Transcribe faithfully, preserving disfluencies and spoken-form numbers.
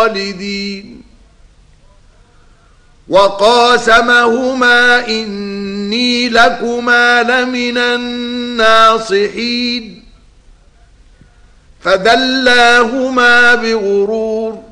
خالدين وقاسمهما إني لكما لمن الناصحين فدلاهما بغرور